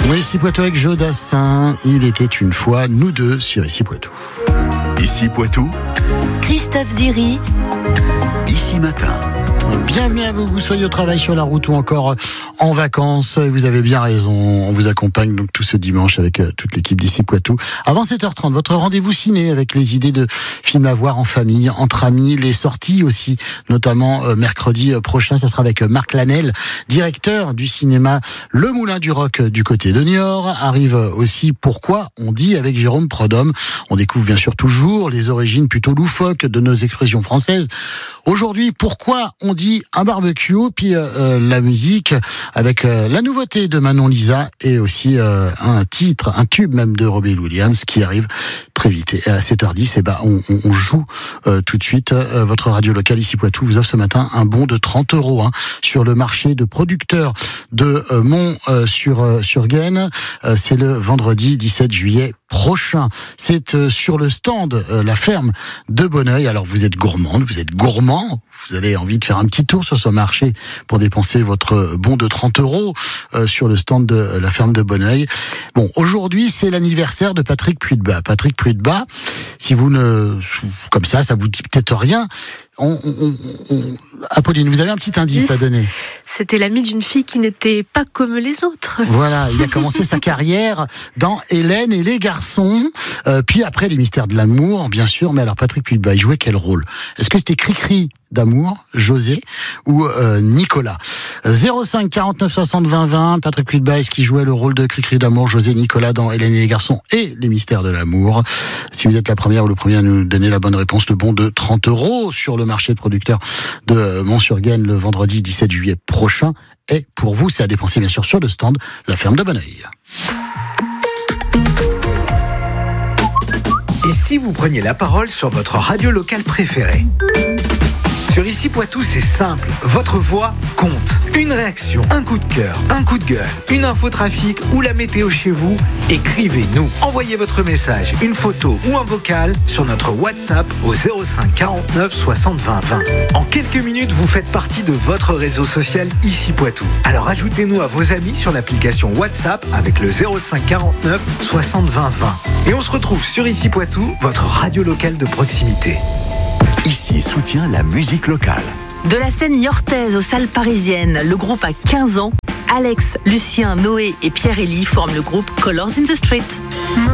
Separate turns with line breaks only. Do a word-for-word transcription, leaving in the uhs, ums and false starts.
Ici Poitou avec Joe Dassin. Il était une fois nous deux sur Ici Poitou.
Ici Poitou,
Christophe Ziri.
Ici Matin.
Bienvenue à vous, vous soyez au travail, sur la route ou encore en vacances. Vous avez bien raison, on vous accompagne donc tout ce dimanche avec toute l'équipe d'Ici Poitou. Avant sept heures trente, votre rendez-vous ciné avec les idées de films à voir en famille, entre amis, les sorties aussi, notamment euh, mercredi prochain, ça sera avec Marc Lanel, directeur du cinéma Le Moulin du Roc du côté de Niort. Arrive aussi Pourquoi on dit avec Jérôme Prodhomme. On découvre bien sûr toujours les origines plutôt loufoques de nos expressions françaises. Aujourd'hui, Pourquoi on dit un barbecue, puis euh, la musique avec euh, la nouveauté de Manon Lisa et aussi euh, un titre, un tube même de Robbie Williams qui arrive très vite. Et à sept heures dix, et ben on, on, on joue euh, tout de suite. Euh, votre radio locale Ici Poitou vous offre ce matin un bon de trente euros hein, sur le marché de producteurs de euh, Mont euh, sur euh, sur Gaine. Euh, c'est le vendredi dix-sept juillet prochain. C'est euh, sur le stand euh, la ferme de Bonneuil. Alors vous êtes gourmande, vous êtes gourmand, vous avez envie de faire un petit tour sur ce marché pour dépenser votre bon de trente euros euh, sur le stand de euh, la ferme de Bonneuil. Bon, aujourd'hui c'est l'anniversaire de Patrick Puydebas. Patrick Puydebas, si vous ne, comme ça, ça vous dit peut-être rien. On, on, on, Apolline, vous avez un petit indice à donner?
C'était l'ami d'une fille qui n'était pas comme les autres.
Voilà, il a commencé sa carrière dans Hélène et les garçons, euh, puis après les mystères de l'amour, bien sûr. Mais alors Patrick Puydebas, il jouait quel rôle? Est-ce que c'était Cricri d'amour, José ou euh, Nicolas? zéro cinq quarante-neuf soixante vingt vingt. Patrick Puydebas, est-ce qu'il jouait le rôle de Cricri d'amour, José, Nicolas dans Hélène et les garçons et les mystères de l'amour? Si vous êtes la première ou le premier à nous donner la bonne réponse, le bon de trente euros sur le marché de producteurs de Mont-sur-Gaine le vendredi dix-sept juillet prochain est pour vous. C'est à dépenser bien sûr sur le stand la ferme de Bonneuil.
Et si vous preniez la parole sur votre radio locale préférée? Sur Ici Poitou, c'est simple. Votre voix compte. Une réaction, un coup de cœur, un coup de gueule, une info trafic ou la météo chez vous, écrivez-nous. Envoyez votre message, une photo ou un vocal sur notre WhatsApp au zéro cinq quarante-neuf soixante vingt vingt. En quelques minutes, vous faites partie de votre réseau social Ici Poitou. Alors ajoutez-nous à vos amis sur l'application WhatsApp avec le zéro cinq quarante-neuf soixante vingt vingt. Et on se retrouve sur Ici Poitou, votre radio locale de proximité.
Ici soutient la musique locale.
De la scène niortaise aux salles parisiennes, le groupe a quinze ans. Alex, Lucien, Noé et Pierre-Élie forment le groupe Colors in the Street.